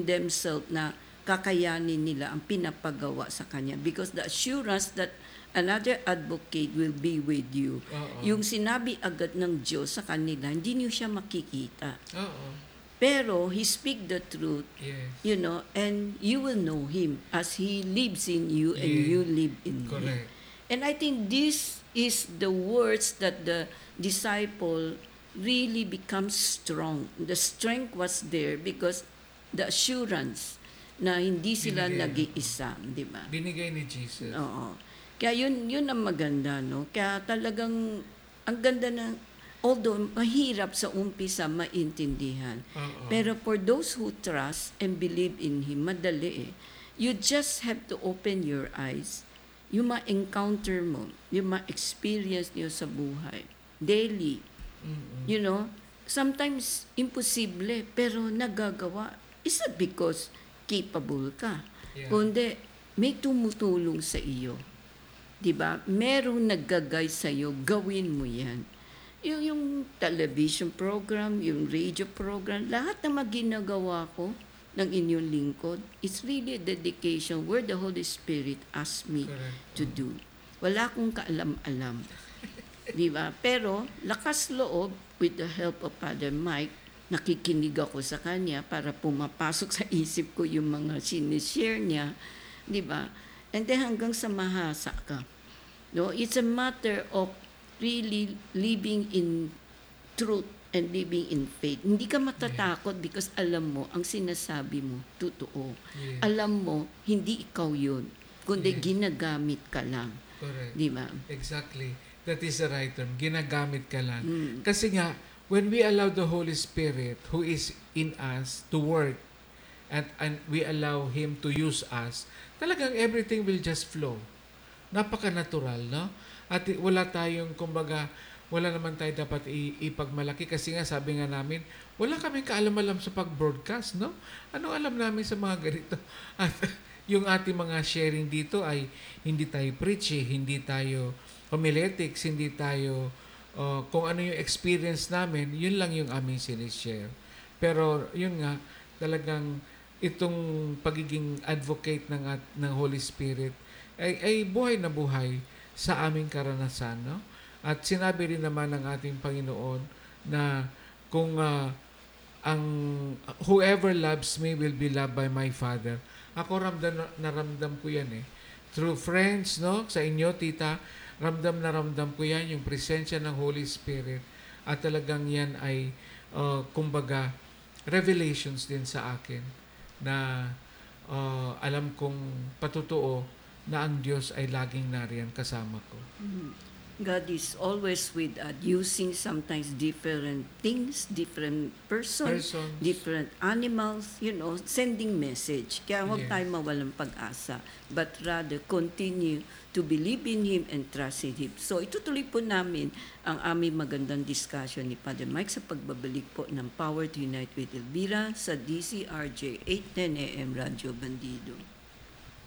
themselves na kakayanin nila ang pinapagawa sa kanya because the assurance that another advocate will be with you. Yung sinabi agad ng Diyos sa kanila, hindi niyo siya makikita. Pero He speak the truth, Yes. and you will know Him as He lives in you and you live in Correct. Him. And I think this is the words that the disciple really becomes strong. The strength was there because the assurance na hindi sila nag-iisa, di ba? Binigay ni Jesus. Oo. Kaya yun ang maganda, no? Kaya talagang ang ganda na, although mahirap sa umpisa maintindihan, pero for those who trust and believe in Him, madali eh. You just have to open your eyes. Yung ma-encounter mo, yung ma-experience niyo sa buhay, daily. Sometimes imposible, pero nagagawa. Is it because capable ka? Yeah. Kundi may tumutulong sa iyo. 'Di ba? Merong naggagay sa iyo, gawin mo 'yan. Yung television program, yung radio program, lahat na maginagawa ko ng inyong lingkod, it's really a dedication where the Holy Spirit asked me to do. Wala akong kaalam-alam. Di ba? Pero, lakas loob, with the help of Father Mike, nakikinig ako sa kanya para pumapasok sa isip ko yung mga sinishare niya. Di ba? And then hanggang sa mahasa ka. No? It's a matter of really living in truth and living in faith. Hindi ka matatakot because alam mo, ang sinasabi mo, totoo. Yes. Alam mo, hindi ikaw yun, kundi ginagamit ka lang. Correct. Di ba? Exactly. That is the right term. Ginagamit ka lang. Kasi nga, when we allow the Holy Spirit who is in us to work and we allow Him to use us, talagang everything will just flow. Napaka-natural, no? At wala tayong, kumbaga, wala naman tayo dapat ipagmalaki kasi nga sabi nga namin, wala kaming kaalam-alam sa pag-broadcast, no? Ano alam namin sa mga ganito? At yung ating mga sharing dito ay hindi tayo preachy, hindi tayo homiletics, hindi tayo kung ano yung experience namin, yun lang yung aming sinishare. Pero yun nga, talagang itong pagiging advocate ng Holy Spirit ay buhay na buhay sa aming karanasan, no? At sinabi rin naman ng ating Panginoon na kung ang whoever loves me will be loved by my Father. Ako ramdam ko yan eh. Through friends, no? Sa inyo, tita, ramdam ko yan, yung presensya ng Holy Spirit. At talagang yan ay, kumbaga, revelations din sa akin na alam kong patutuo na ang Diyos ay laging nariyan kasama ko. God is always with us, using sometimes different things, different persons, different animals, sending message. Kaya huwag tayo mawalang pag-asa, but rather continue to believe in Him and trust in Him. So itutuloy po namin ang aming magandang discussion ni Father Mike sa pagbabalik po ng Power to Unite with Elvira sa DCRJ 810 AM Radyo Bandido.